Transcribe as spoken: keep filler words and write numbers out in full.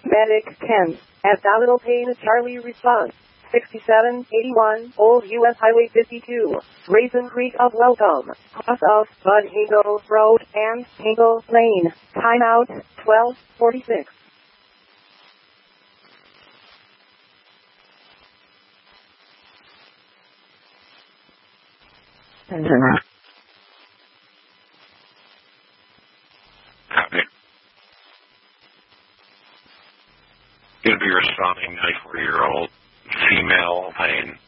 Medic ten. At Dolittle Payne Charlie response. sixty-seven eighty-one Old U S Highway fifty-two. Raisin Creek of Welcome. Cross of Bud Hingle Road and Hingle Lane. Timeout twelve forty-six. Copy. Going to be responding ninety-four-year-old female Payne.